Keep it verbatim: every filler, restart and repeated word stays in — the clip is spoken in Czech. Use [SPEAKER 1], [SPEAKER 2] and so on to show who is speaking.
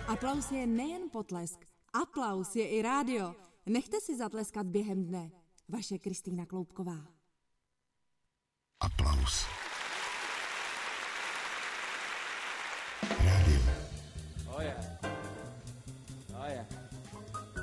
[SPEAKER 1] Aplaus je nejen potlesk, aplaus je i rádio. Nechte si zatleskat během dne. Vaše Kristýna Kloubková.
[SPEAKER 2] Aplaus. Rádio.
[SPEAKER 3] Oh yeah.